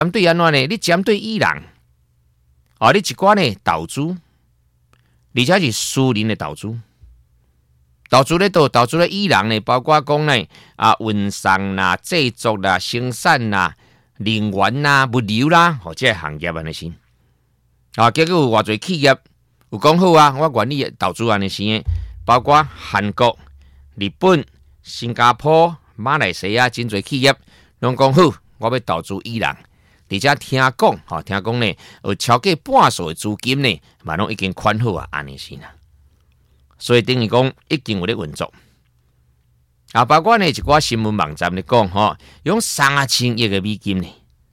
针对安怎呢？你针对伊朗，你一寡呢投资，而且是私人的投资。投资咧倒，投资咧伊朗呢，包括讲呢运送啦、制作啦、生产啦、能源啦、物流啦，这个行业安尼先。结果有偌侪企业有讲好啊，我愿意投资安尼先，包括韩国、日本、新加坡、马来西亚真侪企业拢讲好，我要投资伊朗。而且听讲呢，有超过半数的资金呢，嘛拢已经款好啊，安尼先啦。所以等于讲已经有咧运作，包括呢一寡新闻网站咧讲，用3000亿的美金呢，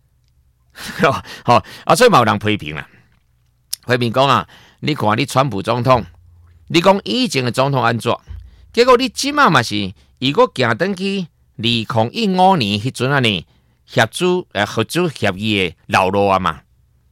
所以嘛有人批评啦，批评讲你看你川普总统，你讲以前的总统安怎，结果你即嘛是如果行登去2015年迄阵呢合资协议的老路啊嘛，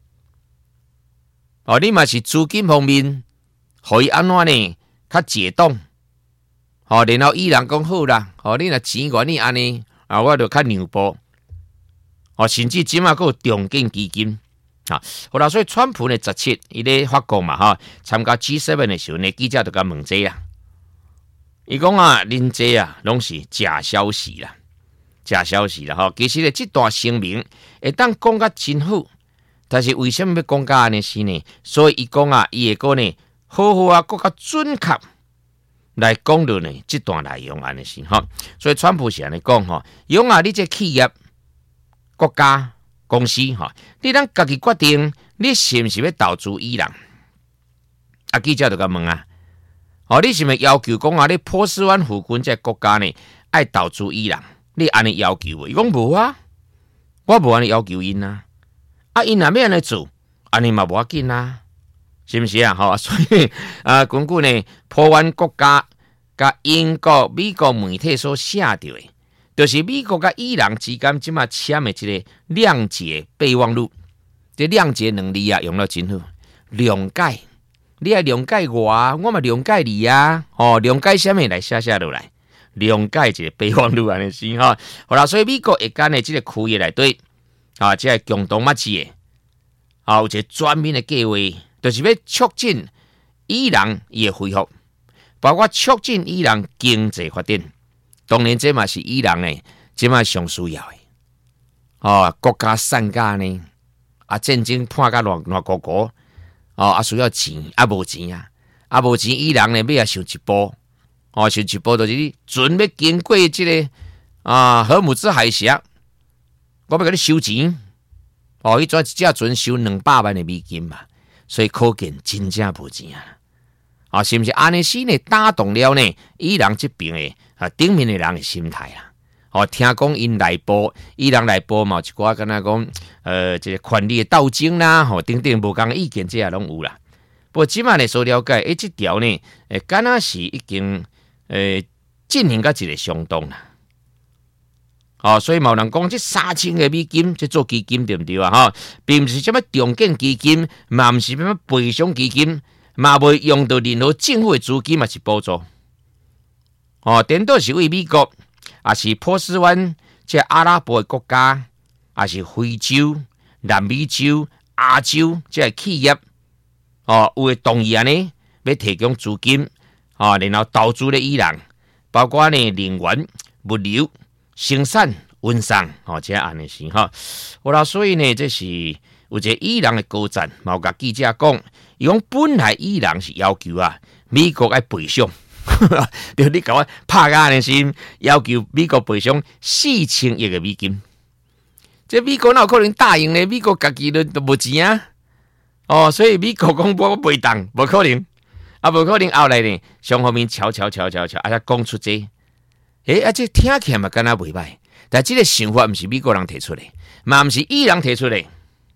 你嘛是资金方面可以安怎呢？较解冻，然后伊朗讲好啦，你若钱愿意安尼，我就较让步，甚至即马还有重建基金，好啦，所以川普呢17伊咧发讲嘛，参加 G7 的时候呢，记者就甲问这啦，伊讲恁这拢是假消息啦，其实呢，这段声明会当讲甲真好，但是为什么要讲甲安尼是呢？所以伊讲伊会讲呢。好更较准确来讲到呢，这段内容安尼是所以川普是安尼讲用你这企业、国家、公司你咱家己决定，你是不是要投资伊朗？记者就甲问你是不是要求讲你波斯湾附近这国家呢爱投资伊朗？你安尼要求的？伊讲无我无安尼要求因因若要安尼做，安尼嘛无要紧是不是所以根据呢，波湾国家甲英国、美国媒体所写到的，就是美国甲伊朗之间即马签的这个谅解备忘录。这谅解能力用到真好，谅解，你要谅解我嘛谅解你谅解什么来写落来，谅解这个备忘录安尼是好啦，所以美国会间的这个区域内底这个共同默契的有一个专门的计划。就是要促进伊朗伊的恢复，包括促进伊朗经济发展。当然，这嘛是伊朗呢，这嘛上需要的。国家散架呢，战争判甲乱国，需要钱，无钱无钱，伊朗呢要受一波，受一波就是你准要经过这个荷姆兹海峡，我要给你收钱，迄阵只准收200万的美金嘛。所以可见真正无钱是不是？安尼是呢打动了呢伊朗这边的顶面的人的心态听讲因内部伊朗内部嘛，一寡敢若讲这个权力的斗争啦，等等无共意见，这也拢有啦。不过即马呢所了解，这条呢敢若是已经进行到一个相当啦。所以某人讲这3000个美金，这做基金对不对并不是什么重建基金，嘛不是什么赔偿基金，嘛未用到任何政府的资金，嘛是补助。颠倒是为美国，也是波斯湾这阿拉伯的国家，也是非洲、南美洲、亚洲这企业，有会同意呢要提供资金，然后投资咧伊朗，包括呢能源、物流。生产、运送，这安尼是好啦，所以呢，这是有一个伊朗的高层，有甲记者讲，伊讲本来伊朗是要求美国爱赔偿，对你甲我拍甲安尼是要求美国赔偿4000亿的美金，这美国哪有可能答应呢？美国家己都无钱所以美国讲我赔当，无可能，无可能后来呢，双方面吵，才讲出这。这听起来嘛，敢若袂歹，但这个想法不是美国人提出来，嘛不是伊朗提出来。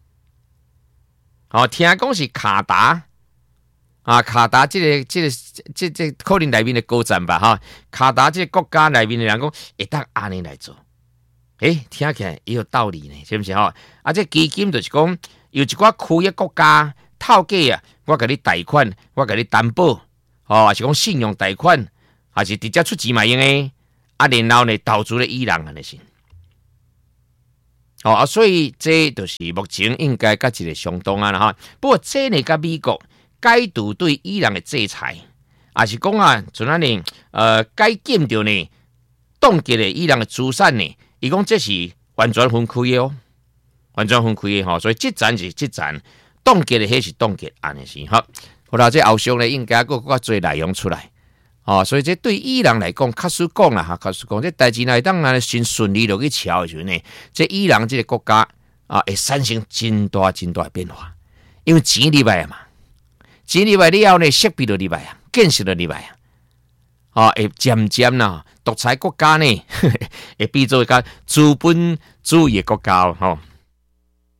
听讲是卡达卡达这可能内面的高层吧卡达这个国家内面的人讲会当安尼来做，听起来也有道理呢，是不是这基金就是讲有一寡区域国家透过我给你贷款，我给你担保，还是讲信用贷款，还是直接出钱嘛用的。然后呢，投资咧伊朗安尼先， 所以这就是目前应该甲一个相当啊啦哈。不过这呢，甲美国解除对伊朗的制裁，也是讲啊，像安尼解禁着呢，冻结了伊朗的资产呢，伊讲这是完全分开的哦，完全分开的吼。所以这站是这站，冻结的迄是冻结案的是哈。好啦，这后续呢应该更多内容出来。所以这对伊朗来讲，确实讲啦，确实讲，这代志来当然先顺利落去瞧的时候呢，这伊朗这个国家会产生真大的变化，因为钱入来嘛，钱入来了后呢，设备就入来啊，建设就入来啊，会渐渐啦，独裁国家呢，会变做一个资本主义的国家吼。